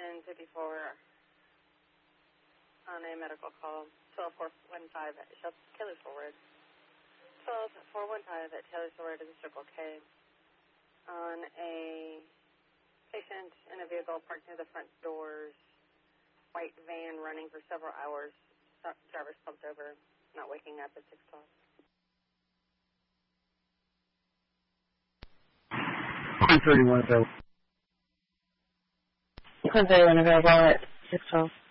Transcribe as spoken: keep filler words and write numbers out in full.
Station fifty-four on a medical call. twelve four one five at Taylor Forward. twelve four one five at Taylor Forward in Circle K on a patient in a vehicle parked near the front doors. White van running for several hours. Driver slumped over, not waking up at six o'clock. one thirty-one available. one thirty-one available at six twelve.